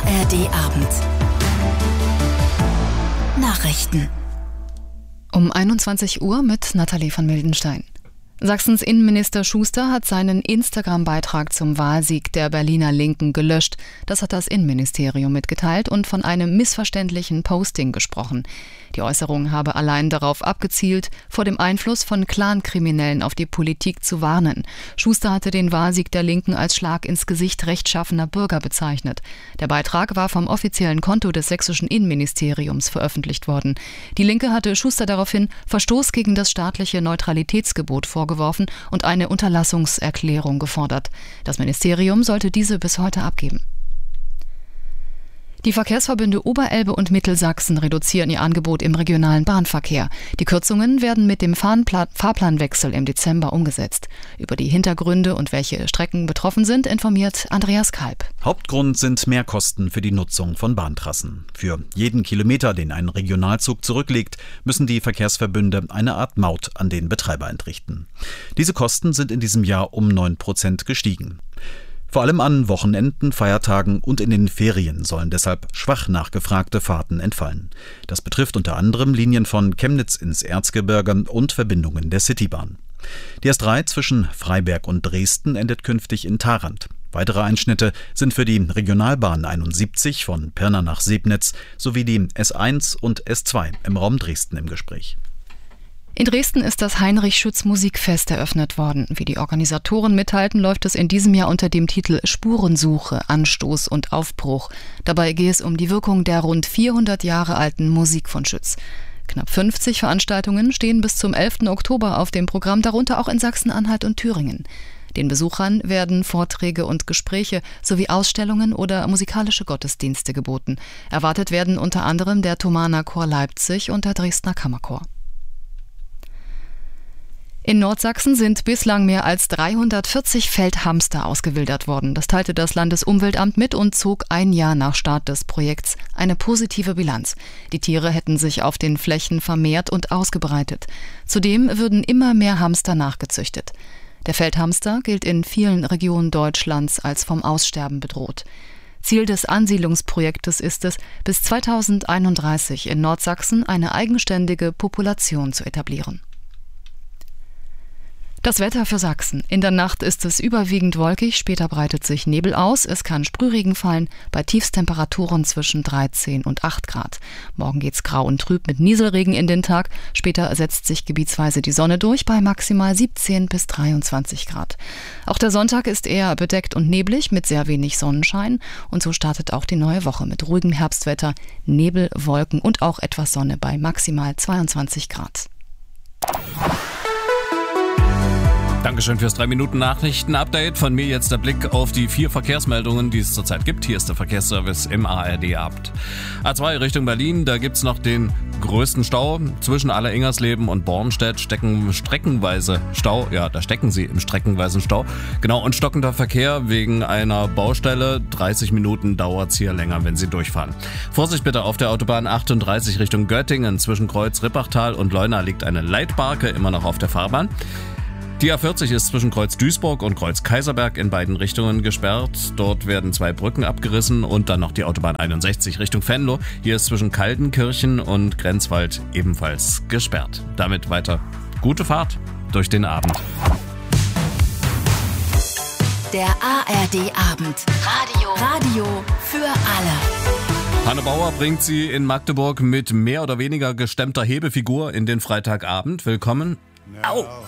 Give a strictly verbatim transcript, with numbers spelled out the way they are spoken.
R D-Abend. Nachrichten. Um einundzwanzig Uhr mit Nathalie von Mildenstein. Sachsens Innenminister Schuster hat seinen Instagram-Beitrag zum Wahlsieg der Berliner Linken gelöscht. Das hat das Innenministerium mitgeteilt und von einem missverständlichen Posting gesprochen. Die Äußerung habe allein darauf abgezielt, vor dem Einfluss von Clankriminellen auf die Politik zu warnen. Schuster hatte den Wahlsieg der Linken als Schlag ins Gesicht rechtschaffener Bürger bezeichnet. Der Beitrag war vom offiziellen Konto des sächsischen Innenministeriums veröffentlicht worden. Die Linke hatte Schuster daraufhin Verstoß gegen das staatliche Neutralitätsgebot vorgeworfen und eine Unterlassungserklärung gefordert. Das Ministerium sollte diese bis heute abgeben. Die Verkehrsverbünde Oberelbe und Mittelsachsen reduzieren ihr Angebot im regionalen Bahnverkehr. Die Kürzungen werden mit dem Fahrplan- Fahrplanwechsel im Dezember umgesetzt. Über die Hintergründe und welche Strecken betroffen sind, informiert Andreas Kalb. Hauptgrund sind Mehrkosten für die Nutzung von Bahntrassen. Für jeden Kilometer, den ein Regionalzug zurücklegt, müssen die Verkehrsverbünde eine Art Maut an den Betreiber entrichten. Diese Kosten sind in diesem Jahr um neun Prozent gestiegen. Vor allem an Wochenenden, Feiertagen und in den Ferien sollen deshalb schwach nachgefragte Fahrten entfallen. Das betrifft unter anderem Linien von Chemnitz ins Erzgebirge und Verbindungen der Citybahn. Die S drei zwischen Freiberg und Dresden endet künftig in Tharandt. Weitere Einschnitte sind für die Regionalbahn einundsiebzig von Pirna nach Sebnitz sowie die S eins und S zwei im Raum Dresden im Gespräch. In Dresden ist das Heinrich-Schütz-Musikfest eröffnet worden. Wie die Organisatoren mitteilten, läuft es in diesem Jahr unter dem Titel Spurensuche, Anstoß und Aufbruch. Dabei gehe es um die Wirkung der rund vierhundert Jahre alten Musik von Schütz. Knapp fünfzig Veranstaltungen stehen bis zum elften Oktober auf dem Programm, darunter auch in Sachsen-Anhalt und Thüringen. Den Besuchern werden Vorträge und Gespräche sowie Ausstellungen oder musikalische Gottesdienste geboten. Erwartet werden unter anderem der Thomaner Chor Leipzig und der Dresdner Kammerchor. In Nordsachsen sind bislang mehr als dreihundertvierzig Feldhamster ausgewildert worden. Das teilte das Landesumweltamt mit und zog ein Jahr nach Start des Projekts eine positive Bilanz. Die Tiere hätten sich auf den Flächen vermehrt und ausgebreitet. Zudem würden immer mehr Hamster nachgezüchtet. Der Feldhamster gilt in vielen Regionen Deutschlands als vom Aussterben bedroht. Ziel des Ansiedlungsprojektes ist es, bis zweitausendeinunddreißig in Nordsachsen eine eigenständige Population zu etablieren. Das Wetter für Sachsen. In der Nacht ist es überwiegend wolkig, später breitet sich Nebel aus. Es kann Sprühregen fallen, bei Tiefstemperaturen zwischen dreizehn und acht Grad. Morgen geht's grau und trüb mit Nieselregen in den Tag. Später setzt sich gebietsweise die Sonne durch bei maximal siebzehn bis dreiundzwanzig Grad. Auch der Sonntag ist eher bedeckt und neblig mit sehr wenig Sonnenschein. Und so startet auch die neue Woche mit ruhigem Herbstwetter, Nebel, Wolken und auch etwas Sonne bei maximal zweiundzwanzig Grad. Dankeschön fürs drei Minuten Nachrichten-Update. Von mir jetzt der Blick auf die vier Verkehrsmeldungen, die es zurzeit gibt. Hier ist der Verkehrsservice im A R D-Abend. A zwei Richtung Berlin, da gibt's noch den größten Stau. Zwischen Alleringers-Leben und Bornstedt stecken streckenweise Stau. Ja, da stecken sie im streckenweisen Stau. Genau, und stockender Verkehr wegen einer Baustelle. dreißig Minuten dauert's hier länger, wenn Sie durchfahren. Vorsicht bitte auf der Autobahn achtunddreißig Richtung Göttingen. Zwischen Kreuz Rippachtal und Leuna liegt eine Leitbarke, immer noch auf der Fahrbahn. Die A vierzig ist zwischen Kreuz Duisburg und Kreuz Kaiserberg in beiden Richtungen gesperrt. Dort werden zwei Brücken abgerissen und dann noch die Autobahn einundsechzig Richtung Venlo. Hier ist zwischen Kaltenkirchen und Grenzwald ebenfalls gesperrt. Damit weiter gute Fahrt durch den Abend. Der A R D-Abend. Radio. Radio für alle. Hanne Bauer bringt Sie in Magdeburg mit mehr oder weniger gestemmter Hebefigur in den Freitagabend. Willkommen. Au!